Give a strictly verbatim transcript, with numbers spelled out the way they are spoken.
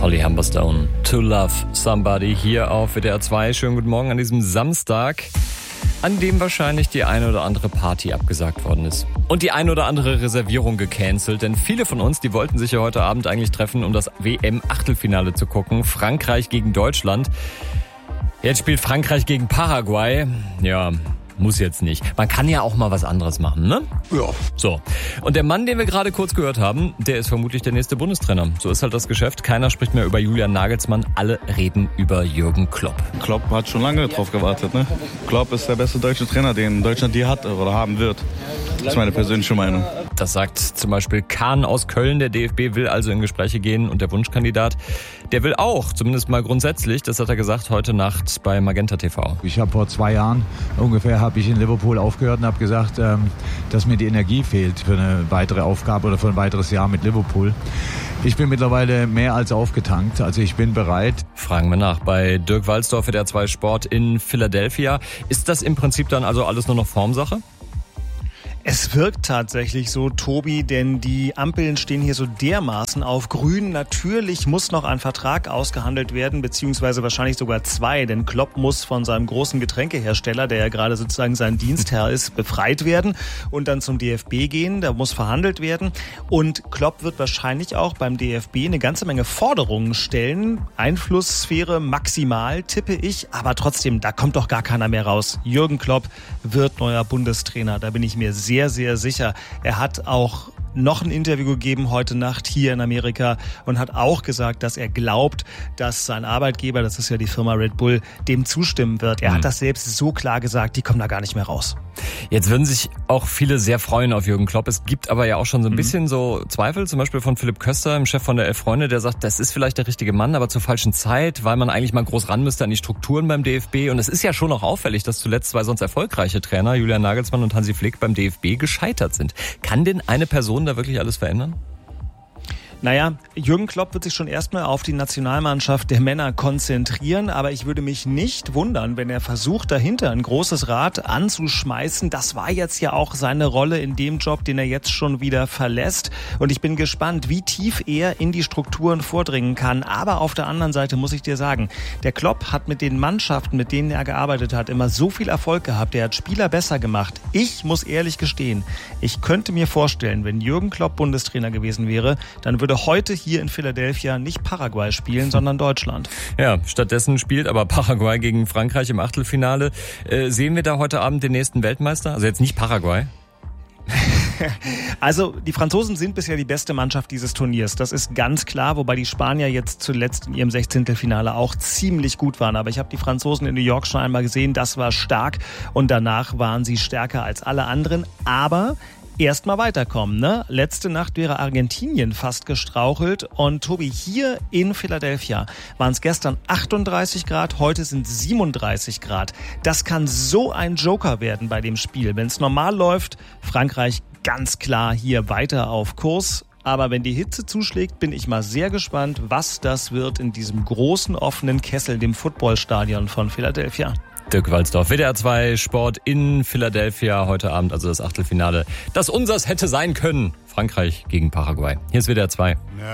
Holly Humberstone, To Love Somebody hier auf W D R zwei. Schönen guten Morgen an diesem Samstag, an dem wahrscheinlich die eine oder andere Party abgesagt worden ist. Und die eine oder andere Reservierung gecancelt, denn viele von uns, die wollten sich ja heute Abend eigentlich treffen, um das W M-Achtelfinale zu gucken. Frankreich gegen Deutschland. Jetzt spielt Frankreich gegen Paraguay. Ja, muss jetzt nicht. Man kann ja auch mal was anderes machen, ne? Ja. So. Und der Mann, den wir gerade kurz gehört haben, der ist vermutlich der nächste Bundestrainer. So ist halt das Geschäft. Keiner spricht mehr über Julian Nagelsmann. Alle reden über Jürgen Klopp. Klopp hat schon lange drauf gewartet, ne? Klopp ist der beste deutsche Trainer, den Deutschland je hat oder haben wird. Das ist meine persönliche Meinung. Das sagt zum Beispiel Kahn aus Köln. Der D F B will also in Gespräche gehen und der Wunschkandidat, der will auch, zumindest mal grundsätzlich, das hat er gesagt heute Nacht bei Magenta T V. Ich habe vor zwei Jahren ungefähr habe ich in Liverpool aufgehört und habe gesagt, ähm, dass mir die Energie fehlt für eine weitere Aufgabe oder für ein weiteres Jahr mit Liverpool. Ich bin mittlerweile mehr als aufgetankt, also ich bin bereit. Fragen wir nach bei Dirk Walzdorf, W D R zwei Sport in Philadelphia. Ist das im Prinzip dann also alles nur noch Formsache? Es wirkt tatsächlich so, Tobi, denn die Ampeln stehen hier so dermaßen auf grün. Natürlich muss noch ein Vertrag ausgehandelt werden, beziehungsweise wahrscheinlich sogar zwei, denn Klopp muss von seinem großen Getränkehersteller, der ja gerade sozusagen sein Dienstherr ist, befreit werden und dann zum D F B gehen. Da muss verhandelt werden und Klopp wird wahrscheinlich auch beim D F B eine ganze Menge Forderungen stellen. Einflusssphäre maximal, tippe ich, aber trotzdem, da kommt doch gar keiner mehr raus. Jürgen Klopp wird neuer Bundestrainer, da bin ich mir sehr sehr, sehr sicher. Er hat auch noch ein Interview gegeben heute Nacht hier in Amerika und hat auch gesagt, dass er glaubt, dass sein Arbeitgeber, das ist ja die Firma Red Bull, dem zustimmen wird. Er mhm. hat das selbst so klar gesagt, die kommen da gar nicht mehr raus. Jetzt würden sich auch viele sehr freuen auf Jürgen Klopp. Es gibt aber ja auch schon so ein mhm. bisschen so Zweifel, zum Beispiel von Philipp Köster, dem Chef von der Elf Freunde, der sagt, das ist vielleicht der richtige Mann, aber zur falschen Zeit, weil man eigentlich mal groß ran müsste an die Strukturen beim D F B. Und es ist ja schon auch auffällig, dass zuletzt zwei sonst erfolgreiche Trainer, Julian Nagelsmann und Hansi Flick, beim D F B gescheitert sind. Kann denn eine Person da wirklich alles verändern? Naja, Jürgen Klopp wird sich schon erstmal auf die Nationalmannschaft der Männer konzentrieren, aber ich würde mich nicht wundern, wenn er versucht, dahinter ein großes Rad anzuschmeißen. Das war jetzt ja auch seine Rolle in dem Job, den er jetzt schon wieder verlässt. Und ich bin gespannt, wie tief er in die Strukturen vordringen kann. Aber auf der anderen Seite muss ich dir sagen, der Klopp hat mit den Mannschaften, mit denen er gearbeitet hat, immer so viel Erfolg gehabt. Er hat Spieler besser gemacht. Ich muss ehrlich gestehen, ich könnte mir vorstellen, wenn Jürgen Klopp Bundestrainer gewesen wäre, dann würde heute hier in Philadelphia nicht Paraguay spielen, sondern Deutschland. Ja, stattdessen spielt aber Paraguay gegen Frankreich im Achtelfinale. Äh, sehen wir da heute Abend den nächsten Weltmeister? Also jetzt nicht Paraguay? Also die Franzosen sind bisher die beste Mannschaft dieses Turniers. Das ist ganz klar, wobei die Spanier jetzt zuletzt in ihrem Sechzehntelfinale auch ziemlich gut waren. Aber ich habe die Franzosen in New York schon einmal gesehen, das war stark und danach waren sie stärker als alle anderen. Aber erstmal weiterkommen, ne? Letzte Nacht wäre Argentinien fast gestrauchelt und Tobi, hier in Philadelphia waren es gestern achtunddreißig Grad, heute sind siebenunddreißig Grad. Das kann so ein Joker werden bei dem Spiel. Wenn es normal läuft, Frankreich ganz klar hier weiter auf Kurs. Aber wenn die Hitze zuschlägt, bin ich mal sehr gespannt, was das wird in diesem großen offenen Kessel, dem Footballstadion von Philadelphia. Dirk Walzdorf, W D R zwei Sport in Philadelphia heute Abend, also das Achtelfinale, das unsers hätte sein können. Frankreich gegen Paraguay. Hier ist W D R zwei.